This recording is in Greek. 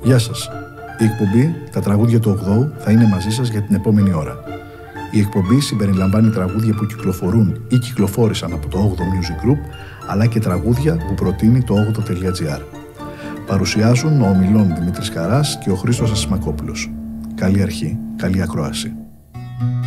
Γεια σας. Η εκπομπή «Τα τραγούδια του 8ου» θα είναι μαζί σας για την επόμενη ώρα. Η εκπομπή συμπεριλαμβάνει τραγούδια που κυκλοφορούν ή κυκλοφόρησαν από το 8ο Music Group, αλλά και τραγούδια που προτείνει το 8o.gr. Παρουσιάζουν ο ομιλών Δημήτρης Καράς και ο Χρήστος Ασημακόπουλος. Καλή αρχή, καλή ακρόαση.